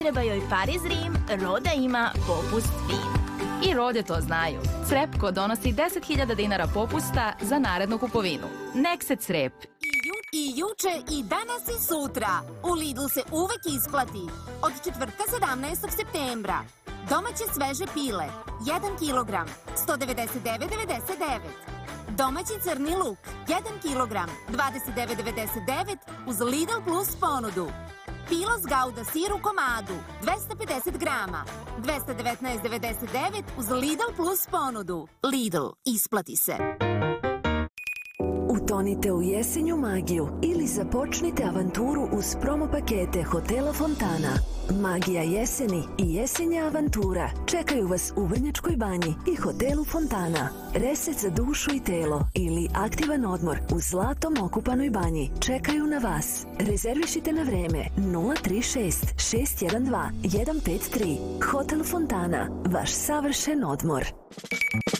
treba joj Pariz Rim, Roda ima popust fin. I Rode to znaju. Crepko donosi 10.000 dinara popusta za narednu kupovinu. Nek se crep. I juče, i danas, i sutra. U Lidl se uvek isplati. Od četvrtka 17. septembra. Domaće sveže pile, 1 kilogram, 199,99. Domaći crni luk, 1 kilogram, 29,99 uz Lidl Plus ponudu. Pilos Gouda sir u komadu, 250 grama, 219,99 uz Lidl Plus ponudu. Lidl, isplati se. Utonite u jesenju magiju ili započnite avanturu uz promo pakete Hotela Fontana. Magija jeseni i jesenja avantura čekaju vas u Vrnjačkoj banji i Hotelu Fontana. Reset za dušu i telo ili aktivan odmor u zlatom okupanoj banji čekaju na vas. Rezervišite na vreme 036 612 153. Hotel Fontana, vaš savršen odmor.